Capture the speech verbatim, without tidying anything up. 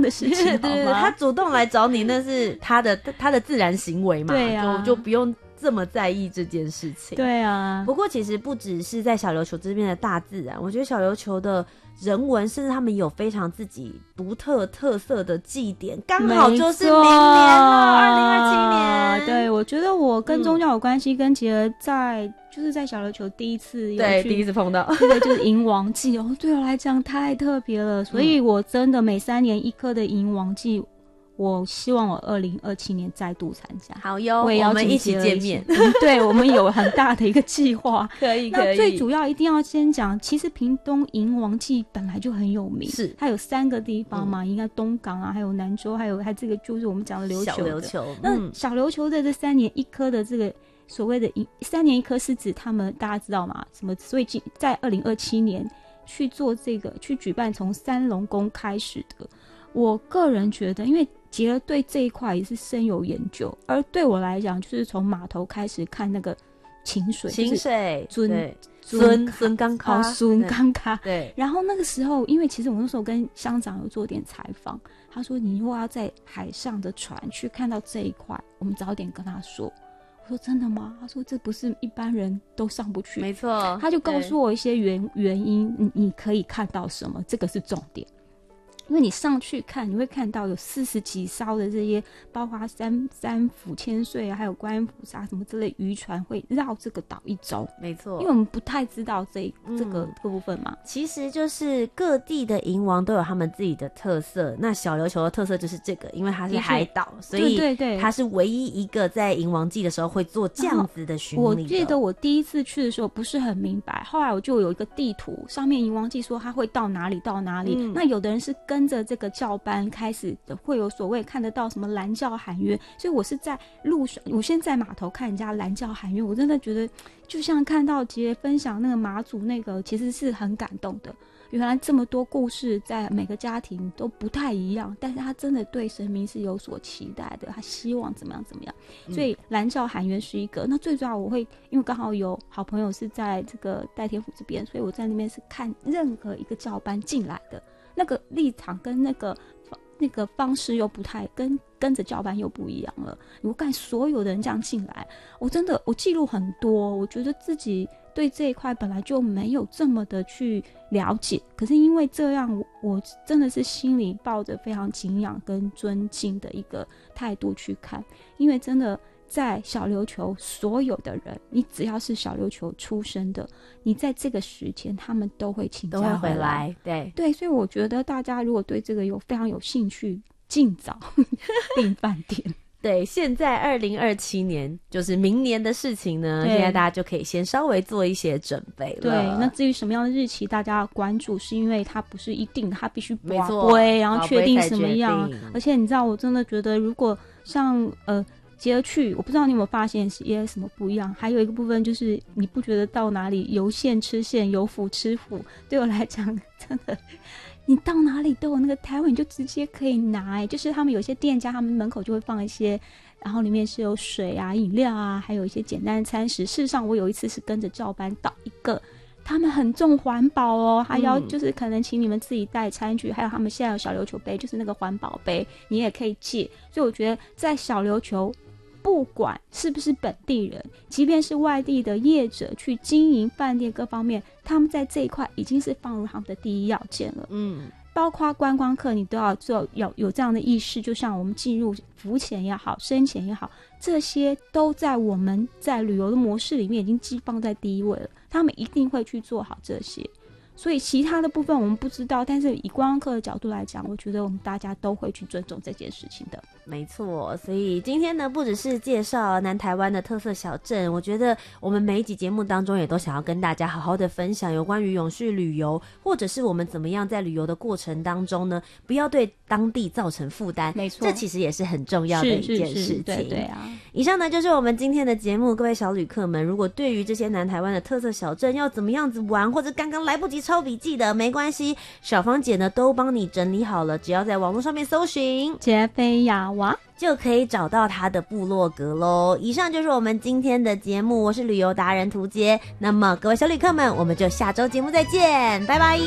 的事情好吗？ 对对对，他主动来找你，那是他的他的自然行为嘛， 对啊， 就就不用这么在意这件事情。 对啊， 不过其实不只是在小琉球这边的大自然，我觉得小琉球的人文，甚至他们有非常自己独特特色的祭典，刚好就是明年了，二零二七年。 对，我觉得我跟宗教有关系，嗯、跟杰儿在就是在小琉球第一次有对第一次碰到， 这个就是迎王祭哦，对我来讲太特别了，所以我真的每三年一颗的迎王祭。我希望我二零二七年再度参加。 好哟， 我也要我们一起见面。 对，我们有很大的一个计划。 可以可以。 那最主要一定要先讲，其实屏东迎王祭本来就很有名， 是它有三个地方嘛，嗯、应该东港啊，还有南州，还有还这个就是我们讲的琉球的。 小琉球。 那小琉球的这三年一颗的这个所谓的三年一颗是指他们大家知道吗？什么？所以在二零二七年去做这个去举办从三龙宫开始的。我个人觉得，因为杰儿对这一块也是深有研究，而对我来讲，就是从码头开始看那个清水， 清水尊尊尊刚卡， 尊刚卡。 对。 然后那个时候，因为其实我那时候跟乡长有做点采访，他说你如果要在海上的船去看到这一块，我们早点跟他说。我说真的吗？他说这不是一般人都上不去。 没错。 他就告诉我一些原原因，你你可以看到什么，这个是重点。因为你上去看，你会看到有四十几艘的这些，包括三三府千岁啊，还有观音菩萨什么之类渔船会绕这个岛一周。 没错， 因为我们不太知道这这个、 嗯、 这个部分嘛。 其实就是各地的迎王都有他们自己的特色。那小琉球的特色就是这个，因为它是海岛，所以对对对， 它是唯一一个在迎王祭的时候会做这样子的巡礼的。 我记得我第一次去的时候不是很明白，后来我就有一个地图，上面迎王祭说它会到哪里到哪里。嗯、那有的人是跟着这个教班开始的，会有所谓看得到什么蓝教喊约，所以我是在路上，我先在码头看人家蓝教喊约，我真的觉得就像看到杰分享那个马祖那个，其实是很感动的。原来这么多故事在每个家庭都不太一样，但是他真的对神明是有所期待的，他希望怎么样怎么样。所以蓝教喊约是一个。那最主要我会因为刚好有好朋友是在这个代天府这边，所以我在那边是看任何一个教班进来的那个立场跟那个那个方式又不太跟跟着教班又不一样了。我看所有的人这样进来，我真的我记录很多，我觉得自己对这一块本来就没有这么的去了解，可是因为这样，我我真的是心里抱着非常敬仰跟尊敬的一个态度去看，因为真的在小琉球所有的人，你只要是小琉球出生的，你在这个时间他们都会请假回来， 都会回来。对对，所以我觉得大家如果对这个有非常有兴趣，尽早订饭店。 对，现在二零二七年就是明年的事情呢，现在大家就可以先稍微做一些准备了。 对，那至于什么样的日期大家要关注，是因为它不是一定，它必须没错， 然后确定什么样。而且你知道，我真的觉得如果像呃杰儿去，我不知道你有没有发现也什么不一样。还有一个部分就是，你不觉得到哪里有馅吃馅，有腐吃腐？对我来讲，真的。你到哪里都有那个台湾，你就直接可以拿、欸、就是他们有些店家他们门口就会放一些，然后里面是有水啊饮料啊，还有一些简单的餐食。事实上我有一次是跟着教班到一个，他们很重环保哦，还要就是可能请你们自己带餐具、嗯、还有他们现在有小琉球杯，就是那个环保杯你也可以借。所以我觉得在小琉球不管是不是本地人，即便是外地的业者去经营饭店各方面，他们在这一块已经是放入他们的第一要件了。嗯，包括观光客你都要做有有这样的意识，就像我们进入浮潜也好深潜也好，这些都在我们在旅游的模式里面已经寄放在第一位了，他们一定会去做好这些。所以其他的部分我们不知道，但是以观光客的角度来讲，我觉得我们大家都会去尊重这件事情的。 没错，所以今天呢，不只是介绍南台湾的特色小镇，我觉得我们每一集节目当中也都想要跟大家好好的分享有关于永续旅游，或者是我们怎么样在旅游的过程当中呢，不要对当地造成负担。 没错， 这其实也是很重要的一件事情。是是是， 对对啊。 以上呢就是我们今天的节目，各位小旅客们，如果对于这些南台湾的特色小镇要怎么样子玩，或者刚刚来不及抄笔记的，没关系，小芳姐呢都帮你整理好了，只要在网络上面搜寻杰菲亚娃就可以找到他的部落格咯。以上就是我们今天的节目，我是旅游达人涂杰。那么各位小旅客们，我们就下周节目再见，拜拜。